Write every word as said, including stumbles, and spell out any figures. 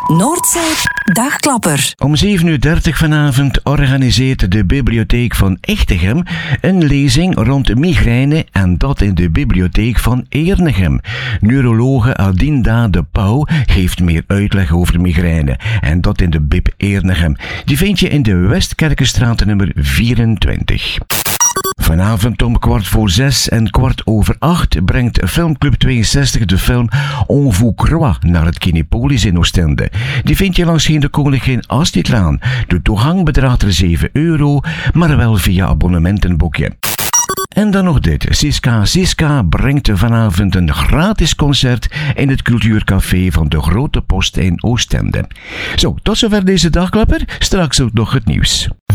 Noordzee Dagklapper. Om zeven uur dertig vanavond organiseert de Bibliotheek van Echtegem een lezing rond migraine en dat in de Bibliotheek van Eernegem. Neurologe Adinda de Pauw geeft meer uitleg over migraine en dat in de Bib Eernegem. Die vind je in de Westkerkenstraat nummer vierentwintig. Vanavond om kwart voor zes en kwart over acht brengt Filmclub tweeënzestig de film On vous croit naar het Kinepolis in Oostende. Die vind je langs de Koningin Astridlaan. De toegang bedraagt er zeven euro, maar wel via abonnementenboekje. En dan nog dit. Siska Siska brengt vanavond een gratis concert in het Cultuurcafé van de Grote Post in Oostende. Zo, tot zover deze dagklapper. Straks ook nog het nieuws.